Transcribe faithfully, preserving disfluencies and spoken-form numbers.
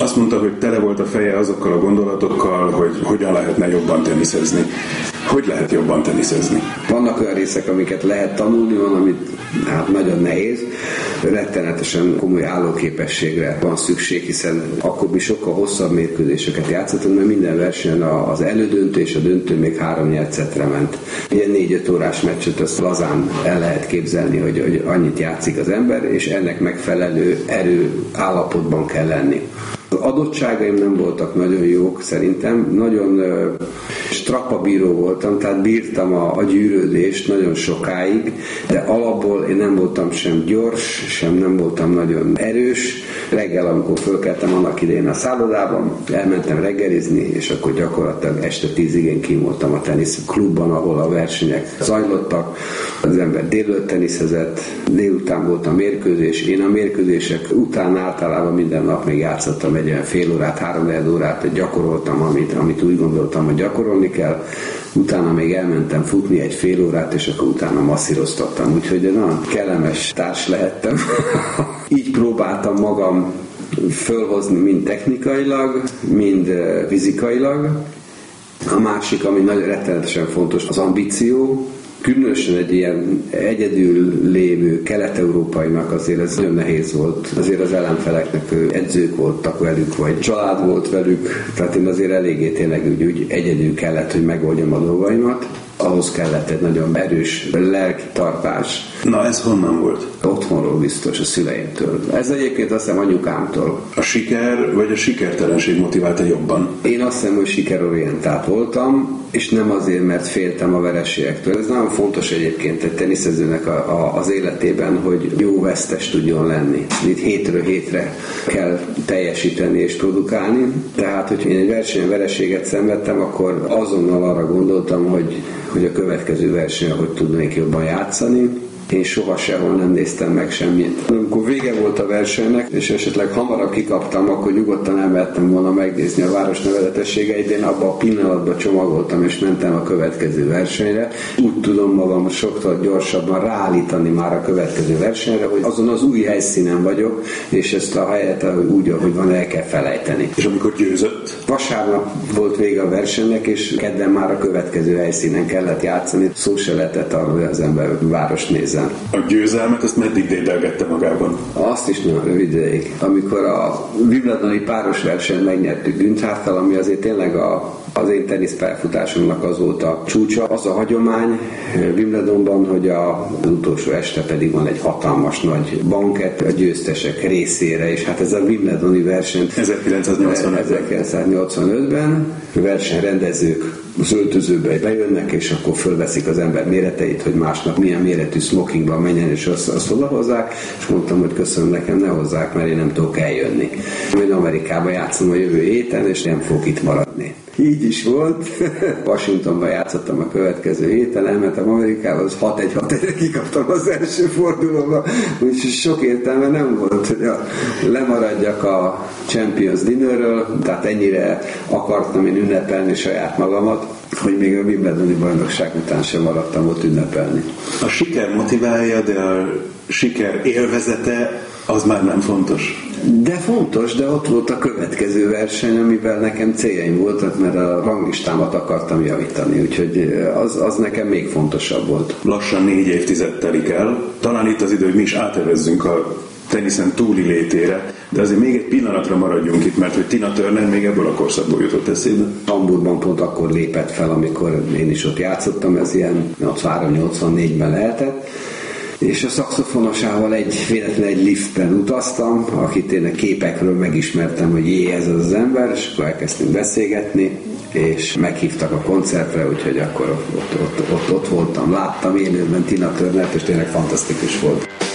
azt mondta, hogy tele volt a feje azokkal a gondolatokkal, hogy hogyan lehetne jobban teniszezni. Hogy lehet jobban teniszezni? Vannak olyan részek, amiket lehet tanulni, van, amit hát nagyon nehéz. Rettenetesen komoly állóképességre van szükség, hiszen akkor mi sokkal hosszabb mérkőzéseket játszottunk, mert minden versenyen az elődöntő és a döntő még három nyert szettre ment. Ilyen négy-öt órás meccset azt lazán el lehet képzelni, hogy, hogy annyit játszik az ember, és ennek megfelelő erő állapotban kell lenni. Az adottságaim nem voltak nagyon jók szerintem, nagyon uh, strapabíró voltam, tehát bírtam a, a gyűrődést nagyon sokáig, de alapból én nem voltam sem gyors, sem nem voltam nagyon erős. Reggel, amikor fölkeltem annak idején a szállodában, elmentem reggelizni, és akkor gyakorlatilag este tízig én kim voltam a teniszklubban, ahol a versenyek zajlottak. Az ember délelőtt teniszezett, délután volt a mérkőzés. Én a mérkőzések után általában minden nap még játszottam egy olyan fél órát, három órát, gyakoroltam, amit, amit úgy gondoltam, hogy gyakorolni kell. Utána még elmentem futni egy fél órát, és akkor utána masszíroztattam. Úgyhogy nagyon kellemes társ lehettem. Így próbáltam magam fölhozni mind technikailag, mind fizikailag. A másik, ami nagyon rettenetesen fontos, az ambíció. Különösen egy ilyen egyedül lévő kelet-európainak azért ez nagyon nehéz volt. Azért az ellenfeleknek edzők voltak velük, vagy család volt velük, tehát én azért eléggé tényleg úgy, úgy egyedül kellett, hogy megoldjam a dolgaimat. Ahhoz kellett egy nagyon erős lelkitartás. Na, ez honnan volt? Otthonról biztos, a szüleimtől. Ez egyébként azt hiszem anyukámtól. A siker vagy a sikertelenség motiválta jobban? Én azt hiszem, hogy sikerorientált voltam, és nem azért, mert féltem a vereségektől. Ez nagyon fontos egyébként egy teniszezőnek a, a, az életében, hogy jó vesztes tudjon lenni. Itt hétről hétre kell teljesíteni és produkálni. Tehát, hogyha én egy versenyen vereséget szenvedtem, akkor azonnal arra gondoltam, hogy, hogy a következő versenyen hogy tudnék jobban játszani. Én soha sehol nem néztem meg semmit. Amikor vége volt a versenynek, és esetleg hamarabb kikaptam, akkor nyugodtan elmehettem volna megnézni a város nevezetességeit. Én abban a pillanatban csomagoltam, és mentem a következő versenyre. Úgy tudom magam sokkal gyorsabban ráállítani már a következő versenyre, hogy azon az új helyszínen vagyok, és ezt a helyet úgy, ahogy van, el kell felejteni. És amikor győzött? Vasárnap volt vége a versenynek, és kedden már a következő helyszínen kellett játszani. Szó se lehetett arról, hogy az ember város néz. A győzelmet azt meddig dédelgette magában? Azt is nagyon rövid ideig. Amikor a Wimbledoni páros versenyt megnyertük Günthárttal, ami azért tényleg a, az én teniszpályafutásomnak az volt a csúcsa. Az a hagyomány Wimbledonban, hogy a, az utolsó este pedig van egy hatalmas nagy bankett a győztesek részére, és hát ez a Wimbledoni verseny ezerkilencszáznyolcvanötben versenyrendezők az öltözőbe bejönnek, és akkor fölveszik az ember méreteit, hogy másnap milyen méretű smokingban menjen, és azt, azt odahozzák, és mondtam, hogy köszönöm, nekem ne hozzák, mert én nem tudok eljönni. Én Amerikában játszom a jövő héten, és nem fogok itt maradni. Így is volt. Washingtonban játszottam a következő héten, elmentem Amerikába, az hat egy hat egyre kikaptam az első fordulóban, úgyhogy sok értelme nem volt, hogy a, lemaradjak a Champions Dinnerről, tehát ennyire akartam én ünnepelni saját magamat, hogy még a Wimbledoni bajnokság után sem maradtam ott ünnepelni. A siker motiválja, de a siker élvezete az már nem fontos. De fontos, de ott volt a következő verseny, amivel nekem céljaim voltak, mert a ranglistámat akartam javítani, úgyhogy az, az nekem még fontosabb volt. Lassan négy évtized telik el. Talán itt az idő, hogy mi is átevezzünk a teniszen túli létére, de azért még egy pillanatra maradjunk itt, mert hogy Tina Turner még ebből a korszakból jutott eszébe. Hamburgban pont akkor lépett fel, amikor én is ott játszottam, ez ilyen nyolcvanhárom nyolcvannégyben lehetett, és a szaxofonosával egy, véletlenül egy liftben utaztam, akit én a képekről megismertem, hogy jé, ez az az ember, és akkor elkezdtünk beszélgetni, és meghívtak a koncertre, úgyhogy akkor ott, ott, ott, ott, ott voltam, láttam élőben Tina Turnert, és tényleg fantasztikus volt.